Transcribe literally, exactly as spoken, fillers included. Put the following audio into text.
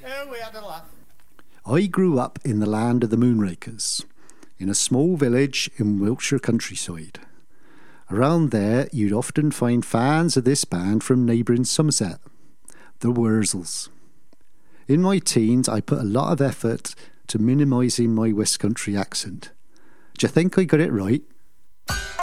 Oh, we had a laugh. I grew up in the land of the Moonrakers, in a small village in Wiltshire countryside. Around there, you'd often find fans of this band from neighbouring Somerset, the Wurzels. In my teens, I put a lot of effort to minimising my West Country accent. Do you think I got it right?